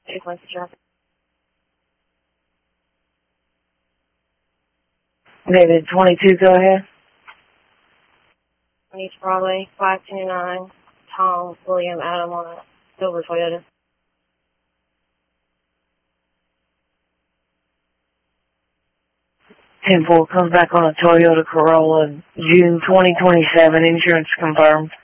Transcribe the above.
Sequence traffic. David 22, go ahead. East Broadway, 529, Tom, William, Adam on a silver Toyota. 10-4 comes back on a Toyota Corolla, June 2027, insurance confirmed.